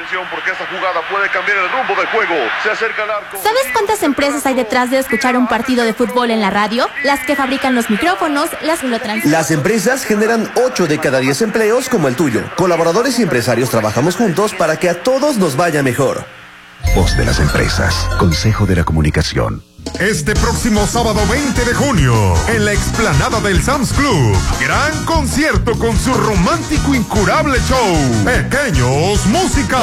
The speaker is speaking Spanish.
Atención porque esta jugada puede cambiar el rumbo del juego. Se acerca al arco. ¿Sabes cuántas empresas hay detrás de escuchar un partido de fútbol en la radio? Las que fabrican los micrófonos, las que lo transmiten. Las empresas generan 8 de cada 10 empleos como el tuyo. Colaboradores y empresarios trabajamos juntos para que a todos nos vaya mejor. Voz de las empresas. Consejo de la Comunicación. Este próximo sábado 20 de junio, en la explanada del Sam's Club, gran concierto con su romántico incurable show, Pequeños Música.